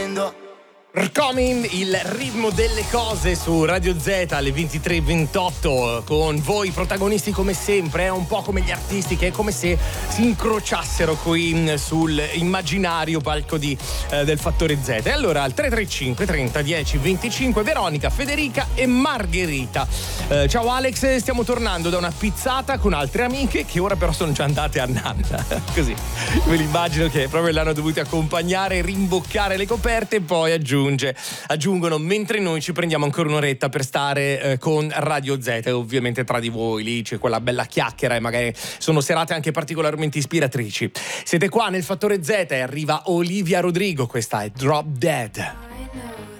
scendo. Coming, il ritmo delle cose su Radio Z alle 23:28 con voi protagonisti come sempre, è un po' come gli artisti che è come se si incrociassero qui sul immaginario palco del Fattore Z. E allora al 335 30 10 25 Veronica, Federica e Margherita. Ciao Alex, stiamo tornando da una pizzata con altre amiche che ora però sono già andate a nanna. Così me l'immagino che proprio l'hanno dovuti accompagnare, rimboccare le coperte e poi aggiungono mentre noi ci prendiamo ancora un'oretta per stare con Radio Z, e ovviamente tra di voi lì c'è quella bella chiacchiera e magari sono serate anche particolarmente ispiratrici. Siete qua nel Fattore Z e arriva Olivia Rodrigo, questa è Drop Dead.